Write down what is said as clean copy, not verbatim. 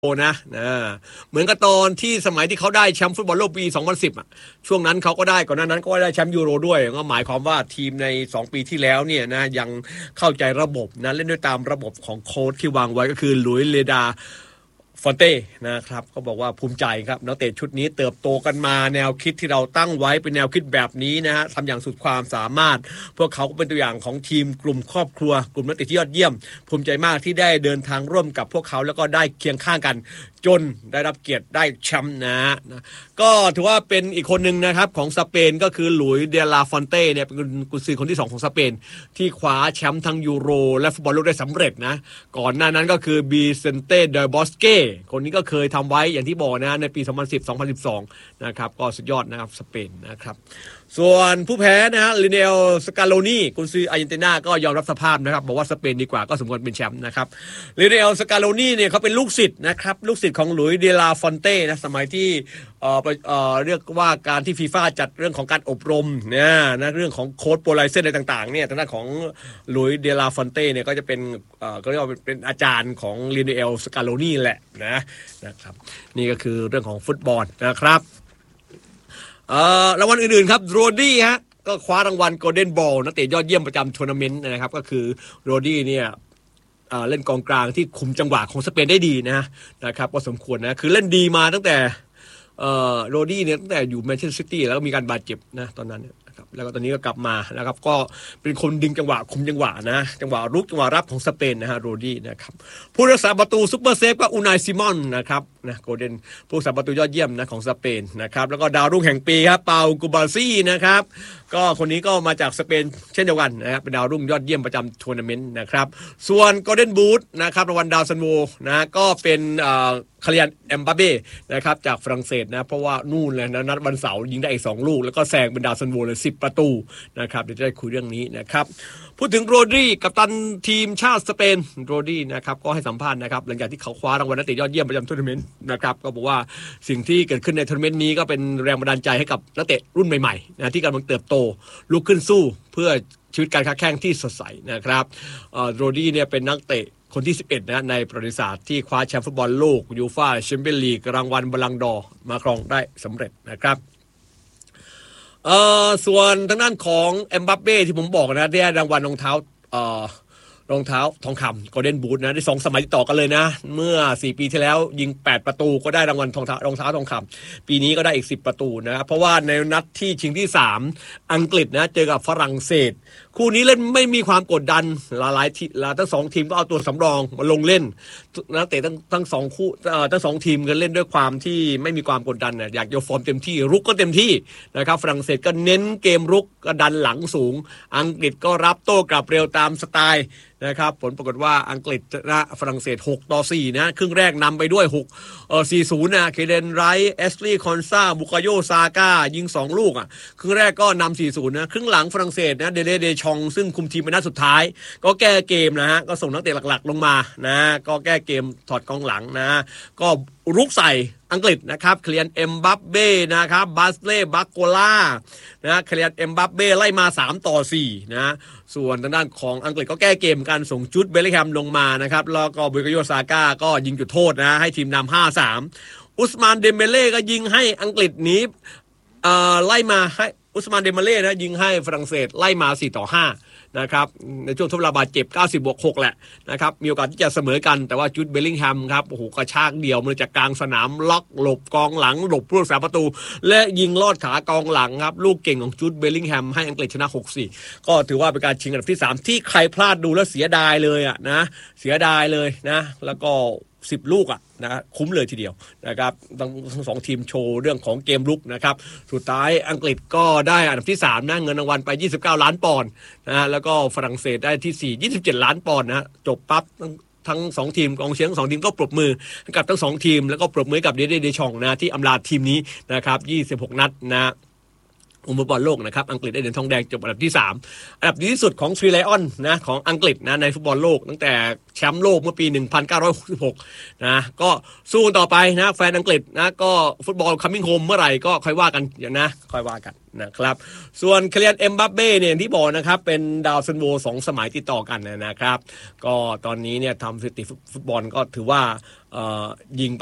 นะเหมือนกับตอนที่สมัยที่เขาได้แชมป์ฟุตบอลโลกปี2010อ่ะช่วงนั้นเขาก็ได้ก่อนหน้านั้นก็ได้แชมป์ยูโรด้วยก็หมายความว่าทีมใน2ปีที่แล้วเนี่ยนะยังเข้าใจระบบนะเล่นด้วยตามระบบของโค้ชที่วางไว้ก็คือหลุยส์เลดาฟอนเต้นะครับก็บอกว่าภูมิใจครับนักเตะชุดนี้เติบโตกันมาแนวคิดที่เราตั้งไว้เป็นแนวคิดแบบนี้นะฮะทำอย่างสุดความสามารถพวกเขาก็เป็นตัวอย่างของทีมกลุ่มครอบครัวกลุ่มนักเตะที่ยอดเยี่ยมภูมิใจมากที่ได้เดินทางร่วมกับพวกเขาแล้วก็ได้เคียงข้างกันจนได้รับเกียรติได้แชมป์นะก็ถือว่าเป็นอีกคนหนึ่งนะครับของสเปนก็คือหลุยส์เดลาฟอนเต้เนี่ยเป็นกุนซือคนที่2ของสเปนที่คว้าแชมป์ทั้งยูโรและฟุตบอลโลกได้สำเร็จนะก่อนหน้านั้นก็คือบีเซนเต้เดบอสเก้คนนี้ก็เคยทำไว้อย่างที่บอกนะในปี2010-2012นะครับก็สุดยอดนะครับสเปนนะครับส่วนผู้แพ้นะฮะลิเนลสกาโลนีกุนซืออาร์เจนตินาก็ยอมรับสภาพนะครับบอกว่าสเปนดีกว่าก็สมควรเป็นแชมป์นะครับลิเนลสกาโลนีเนี่ยเขาเป็นลูกศิษย์นะครับลูกศิษย์ของหลุยส์เดลาฟอนเต้นะสมัยที่เรียกว่าการที่ฟีฟ่าจัดเรื่องของการอบรมเนี่ยนะเรื่องของโค้ดโปรไลเซนอะไรต่างๆเนี่ยทางด้านของหลุยส์เดลาฟอนเต้เนี่ยก็จะเป็นก็เรียกว่าเป็นอาจารย์ของลิเนลสกาโลนีแหละนะครับนี่ก็คือเรื่องของฟุตบอลนะครับรางวัลอื่นๆครับโรดี้ฮะก็คว้ารางวัลโกลเด้นบอลนักเตะยอดเยี่ยมประจำทัวร์นาเมนต์นะครับก็คือโรดี้เนี่ยเล่นกองกลางที่คุมจังหวะของสเปนได้ดีนะครับก็สมควรนะคือเล่นดีมาตั้งแต่โรดี้เนี่ยตั้งแต่อยู่แมนเชสเตอร์ซิตี้แล้วก็มีการบาดเจ็บนะตอนนั้นนะครับแล้วก็ตอนนี้ก็กลับมานะครับก็เป็นคนดึงจังหวะคุมจังหวะนะจังหวะรุกจังหวะรับของสเปนนะฮะโรดี้นะครับผู้รักษาประตูซุปเปอร์เซฟก็อูนายซิมอนนะครับนะโกลเด้นผู้รักษาประตูยอดเยี่ยมนะของสเปนนะครับแล้วก็ดาวรุ่งแห่งปีครับเปากูบาซี่นะครับก็คนนี้ก็มาจากสเปนเช่นเดียวกันนะครับเป็นดาวรุ่งยอดเยี่ยมประจำทัวร์นาเมนต์นะครับส่วนโกลเด้นบูทนะครับรางวัลดาวซันโวนะก็เป็นคาริยันเอ็มบัปเป้นะครับจากฝรั่งเศสนะเพราะว่านู่นเลยนะนัดวันเสาร์ยิงได้อีก2ลูกแล้วก็แซงเป็นดาวซันโวเลย10ประตูนะครับเดี๋ยวจะได้คุยเรื่องนี้นะครับพูดถึงโรดรีกัปตันทีมชาติสเปนโรดรีนะครับก็ให้สัมภาษณ์นะครับหลังจากที่เขาคว้ารางวัลนักเตะยอดเยี่ยมประจำทัวร์นาเมนต์นะครับก็บอกว่าสิ่งที่เกิดขึ้นในทัวร์นาเมนต์นี้ก็เป็นแรงบันดาลใจให้กับนักเตะรุ่นใหม่ๆนะที่กำลังเติบโตลุกขึ้นสู้เพื่อชีวิตการค้าแข่งที่สดใสนะครับโรดรีเนี่ยเป็นนักเตะคนที่11นะในประวัติศาสตร์ที่คว้าแชมป์ฟุตบอลโลกยูฟ่าแชมเปี้ยนลีกรางวัลบัลลังก์ดอร์มาครองได้สำเร็จนะครับส่วนทางด้านของเอ็มบัปเป้ที่ผมบอกนะได้รางวัลรองเท้าทองคำโกลเด้นบูทนะได้2สมัยติดต่อกันเลยนะเมื่อ4ปีที่แล้วยิง8ประตูก็ได้รางวัลรองเท้าทองคำปีนี้ก็ได้อีก10ประตูนะเพราะว่าในนัดที่ชิงที่3อังกฤษนะเจอกับฝรั่งเศสคู่นี้เล่นไม่มีความกดดันหลายทีทั้ง2ทีมก็เอาตัวสำรองมาลงเล่นนักเตะทั้ง2คู่ทั้ง2ทีมกันเล่นด้วยความที่ไม่มีความกดดันนะอยากจะฟอร์มเต็มที่รุกก็เต็มที่นะครับฝรั่งเศสก็เน้นเกมรุกก็ดันหลังสูงอังกฤษก็รับโต้กลับเร็วตามสไตล์นะครับผลปรากฏว่าอังกฤษชนะฝรั่งเศส6-4นะครึ่งแรกนำไปด้วย4-0นะเคเดนไรท์เอสลีย์คอนซาบุกาโยซาก้ายิง2ลูกครึ่งแรกก็นำ4-0นะครึ่งหลังฝรั่งเศสนะเดชองซึ่งคุมทีมเป็นนัดสุดท้ายก็แก้เกมนะฮะก็ส่งนักเตะหลักๆลงมานะก็แก้เกมถอดกองหลังนะก็รุกใส่อังกฤษนะครับเคลียนเอ็มบัปเบ้นะครับบัสเล่บักโกล่านะเคลียนเอ็มบัปเบ้ไล่มา3-4นะส่วนทางด้านของอังกฤษก็แก้เกมการส่งจุดเบลลิงแฮมลงมานะครับแล้วก็บุกาโยซาก้าก็ยิงจุดโทษนะให้ทีมนำ5-3อุสมานเดมเบเล่ก็ยิงให้อังกฤษนี้ไล่มาให้อุสมานเดมเบเล่นะยิงให้ฝรั่งเศสไล่มา4-5นะครับในช่วงทดเวลาบาดเจ็บ90+6แหละนะครับมีโอกาสที่จะเสมอกันแต่ว่าจุดเบลลิงแฮมครับโอ้โหกระชากเดี่ยวมาจากกลางสนามล็อกหลบกองหลังหลบผู้รักษาประตูและยิงลอดขากองหลังครับลูกเก่งของจุดเบลลิงแฮมให้อังกฤษชนะ6-4ก็ถือว่าเป็นการชิงอันดับที่3ที่ใครพลาดดูแล้วเสียดายเลยนะเสียดายเลยนะแล้วก็10 ลูกนะคุ้มเลยทีเดียวนะครับทั้ง2ทีมโชว์เรื่องของเกมรุกนะครับสุดท้ายอังกฤษก็ได้อันดับที่3นะเงินรางวัลไป29ล้านปอนด์นะแล้วก็ฝรั่งเศสได้ที่4 27ล้านปอนด์นะจบปั๊บทั้ง2ทีมกองเชียร์ทั้ง2ทีมก็ปรบมือกับทั้ง2ทีมแล้วก็ปรบมือกับเดชองนะที่อำลาทีมนี้นะครับ26นัดนะฟุตบอลโลกนะครับอังกฤษได้เหรียญทองแดงจบอันดับที่3อันดับดีที่สุดของทรีไลออนนะของอังกฤษนะในฟุตบอลโลกตั้งแต่แชมป์โลกเมื่อปี 1966 นะก็สู้ต่อไปนะแฟนอังกฤษนะก็ฟุตบอลคัมมิ่งโฮมเมื่อไหร่ก็ค่อยว่ากันอย่างนะค่อยว่ากันนะครับส่วนเคลียนเอ็มบัปเป้เนี่ยที่บอกนะครับเป็นดาวซันโว2 สมัยติดต่อกันนะครับก็ตอนนี้เนี่ยทำสถิติฟุตบอลก็ถือว่ายิง